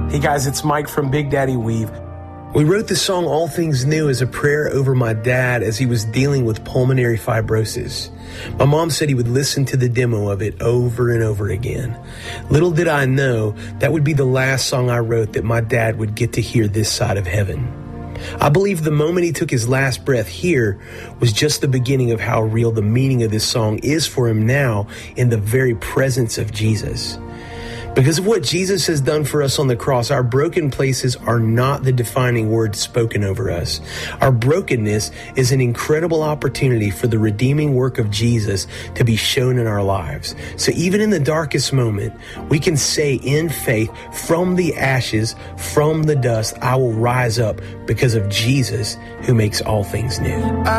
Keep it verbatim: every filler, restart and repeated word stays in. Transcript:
Hey guys, it's Mike from Big Daddy Weave. We wrote the song All Things New as a prayer over my dad as he was dealing with pulmonary fibrosis. My mom said he would listen to the demo of it over and over again. Little did I know that would be the last song I wrote that my dad would get to hear this side of heaven. I believe the moment he took his last breath here was just the beginning of how real the meaning of this song is for him now in the very presence of Jesus. Because of what Jesus has done for us on the cross, our broken places are not the defining words spoken over us. Our brokenness is an incredible opportunity for the redeeming work of Jesus to be shown in our lives. So even in the darkest moment, we can say in faith, from the ashes, from the dust, I will rise up because of Jesus who makes all things new.